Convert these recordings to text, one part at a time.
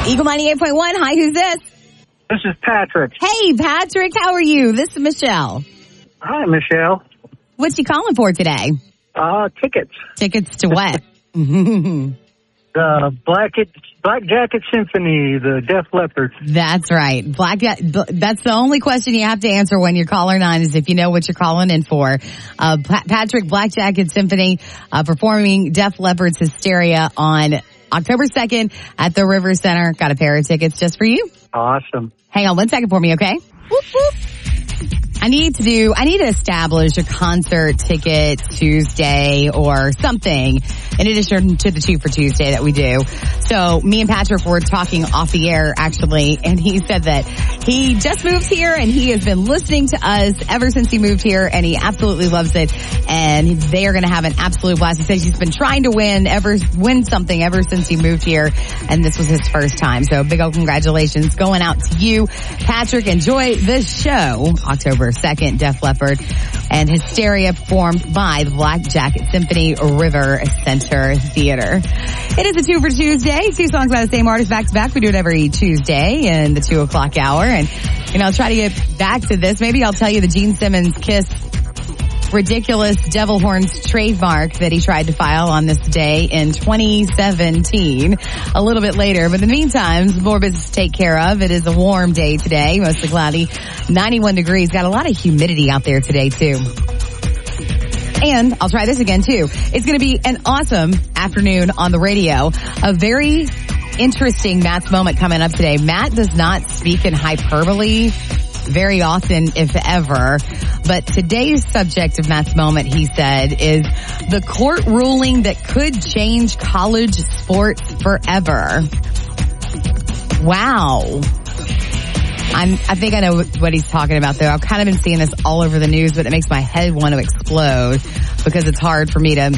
Eagle 98.1. Hi, who's this? This is Patrick. Hey, Patrick. How are you? This is Michelle. Hi, Michelle. What's you calling for today? Tickets. Tickets to what? The Black Jacket Symphony, the Def Leppard. That's right. That's the only question you have to answer when you're caller 9 is if you know what you're calling in for. Patrick, Black Jacket Symphony, performing Def Leppard's Hysteria on October 2nd at the River Center. Got a pair of tickets just for you. Awesome. Hang on 1 second for me, okay? Whoop, whoop. I need to establish a concert ticket Tuesday or something in addition to the 2 for Tuesday that we do. So me and Patrick were talking off the air actually, and he said that he just moved here and he has been listening to us ever since he moved here and he absolutely loves it and they are going to have an absolute blast. He says he's been trying to win something ever since he moved here and this was his first time. So big old congratulations going out to you, Patrick. Enjoy the show. October 2nd, Def Leppard and Hysteria performed by the Black Jacket Symphony, River Center Theater. It is a 2 for Tuesday. 2 songs by the same artist back to back. We do it every Tuesday in the 2 o'clock hour. And, I'll try to get back to this. Maybe I'll tell you the Gene Simmons Kiss ridiculous devil horns trademark that he tried to file on this day in 2017 a little bit later. But in the meantime, more business to take care of. It is a warm day today, mostly cloudy, 91 degrees. Got a lot of humidity out there today too. And I'll try this again too. It's going to be an awesome afternoon on the radio. A very interesting Matt's Moment coming up today. Matt does not speak in hyperbole very often, if ever. But today's subject of Matt's Moment, he said, is the court ruling that could change college sports forever. Wow. I think I know what he's talking about, though. I've kind of been seeing this all over the news, but it makes my head want to explode because it's hard for me to,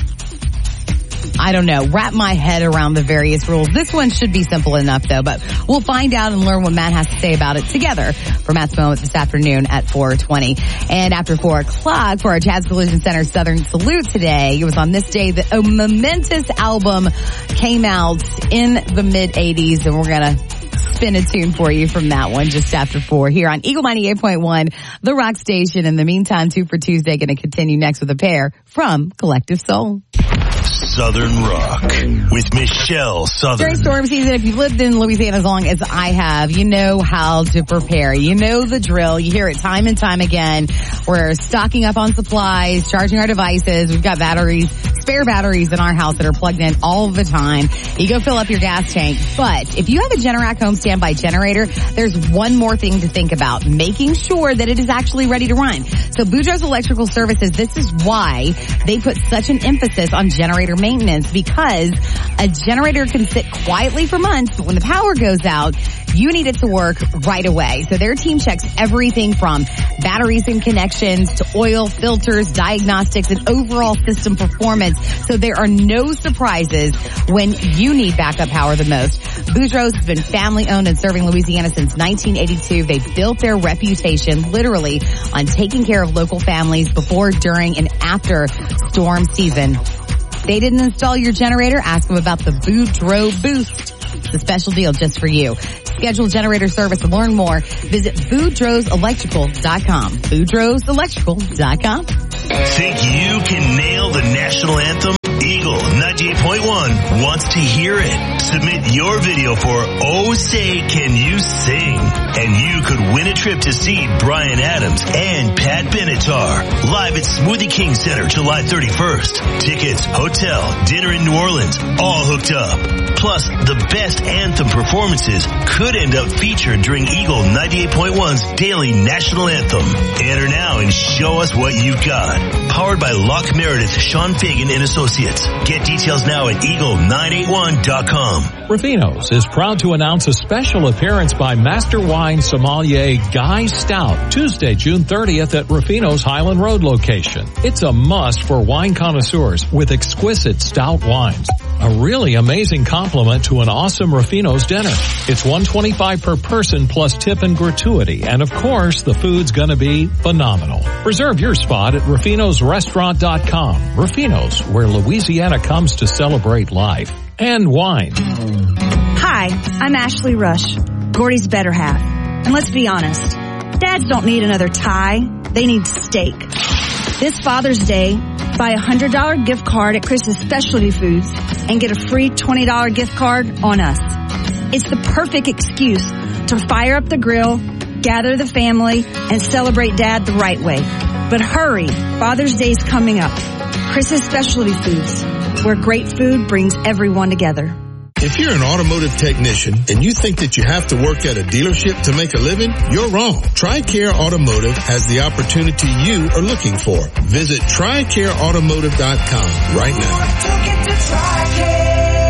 wrap my head around the various rules. This one should be simple enough, though, but we'll find out and learn what Matt has to say about it together for Matt's Moment this afternoon at 4:20. And after 4 o'clock for our Jazz Collision Center Southern Salute today, it was on this day that a momentous album came out in the mid-'80s, and we're going to spin a tune for you from that one just after 4 here on Eagle 98.1, the rock station. In the meantime, 2 for Tuesday going to continue next with a pair from Collective Soul. Southern Rock with Michelle Southern. During storm season, if you've lived in Louisiana as long as I have, you know how to prepare. You know the drill. You hear it time and time again. We're stocking up on supplies, charging our devices. We've got spare batteries in our house that are plugged in all the time. You go fill up your gas tank. But if you have a Generac home standby generator, there's one more thing to think about, making sure that it is actually ready to run. So Boudreaux's Electrical Services, this is why they put such an emphasis on generator maintenance, because a generator can sit quietly for months, but when the power goes out, you need it to work right away. So their team checks everything from batteries and connections to oil, filters, diagnostics, and overall system performance. So there are no surprises when you need backup power the most. Boudreaux's has been family owned and serving Louisiana since 1982. They built their reputation literally on taking care of local families before, during, and after storm season. They didn't install your generator? Ask them about the Boudreaux Boost. It's a special deal just for you. Schedule generator service and learn more. Visit BoudreauxElectrical.com. BoudreauxElectrical.com. Think you can nail the national anthem? Eagle 98.1 wants to hear it. Submit your video for Oh Say Can You Sing? And you could win a trip to see Bryan Adams and Pat Benatar live at Smoothie King Center July 31st. Tickets, hotel, dinner in New Orleans, all hooked up. Plus, the best anthem performances could end up featured during Eagle 98.1's daily national anthem. Enter now and show us what you've got. Powered by Locke Meredith, Sean Fagan and Associates. Get details now at eagle981.com. Ruffino's is proud to announce a special appearance by Master Wine Sommelier Guy Stout, Tuesday, June 30th at Ruffino's Highland Road location. It's a must for wine connoisseurs with exquisite stout wines. A really amazing compliment to an awesome Ruffino's dinner. It's $125 per person plus tip and gratuity. And of course, the food's gonna be phenomenal. Reserve your spot at Ruffino'sRestaurant.com. Ruffino's, where Louisiana comes to celebrate life and wine. Hi, Hi, I'm Ashley Rush, Gordy's better half. And let's be honest, dads don't need another tie, they need steak. This Father's Day, buy a $100 gift card at Chris's Specialty Foods and get a free $20 gift card on us. It's the perfect excuse to fire up the grill, gather the family, and celebrate Dad the right way. But hurry, Father's Day's coming up. Chris's Specialty Foods, where great food brings everyone together. If you're an automotive technician and you think that you have to work at a dealership to make a living, you're wrong. TRICARE Automotive has the opportunity you are looking for. Visit TRICAREautomotive.com right now.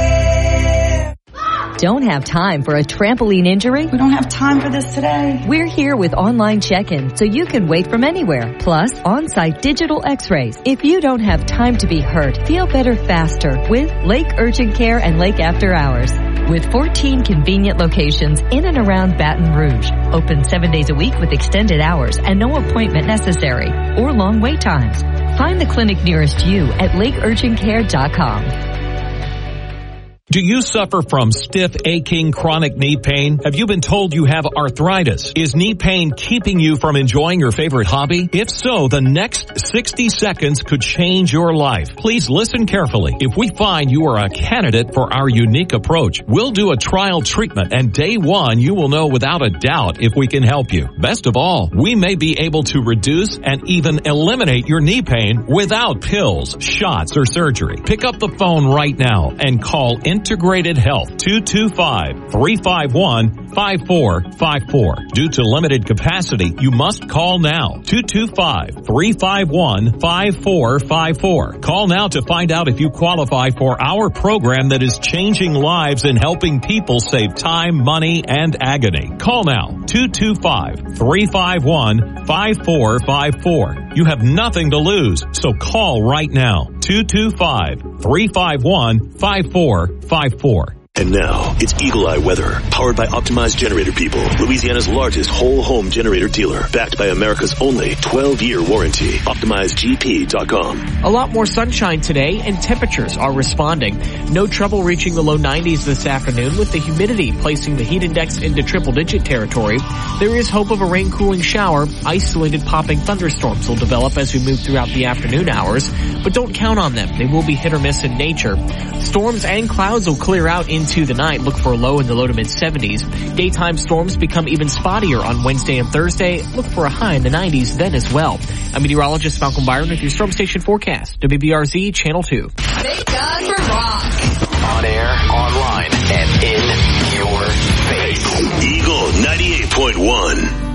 Don't have time for a trampoline injury? We don't have time for this today. We're here with online check-in so you can wait from anywhere. Plus, on-site digital x-rays. If you don't have time to be hurt, feel better faster with Lake Urgent Care and Lake After Hours. With 14 convenient locations in and around Baton Rouge. Open 7 days a week with extended hours and no appointment necessary or long wait times. Find the clinic nearest you at lakeurgentcare.com. Do you suffer from stiff, aching, chronic knee pain? Have you been told you have arthritis? Is knee pain keeping you from enjoying your favorite hobby? If so, the next 60 seconds could change your life. Please listen carefully. If we find you are a candidate for our unique approach, we'll do a trial treatment, and day one, you will know without a doubt if we can help you. Best of all, we may be able to reduce and even eliminate your knee pain without pills, shots, or surgery. Pick up the phone right now and call Integrated Health, 225-351-5454. Due to limited capacity, you must call now, 225-351-5454. Call now to find out if you qualify for our program that is changing lives and helping people save time, money, and agony. Call now, 225-351-5454. You have nothing to lose, so call right now, 225-351-5454. And now, it's Eagle Eye Weather, powered by Optimized Generator People, Louisiana's largest whole-home generator dealer, backed by America's only 12-year warranty. OptimizeGP.com. A lot more sunshine today, and temperatures are responding. No trouble reaching the low 90s this afternoon, with the humidity placing the heat index into triple-digit territory. There is hope of a rain-cooling shower. Isolated popping thunderstorms will develop as we move throughout the afternoon hours, but don't count on them. They will be hit or miss in nature. Storms and clouds will clear out into the night. Look for a low in the low to mid-70s. Daytime storms become even spottier on Wednesday and Thursday. Look for a high in the 90s then as well. I'm meteorologist Malcolm Byron with your Storm Station forecast. WBRZ Channel 2. Thank God for rock. On air, online, and in your face. Eagle 98.1.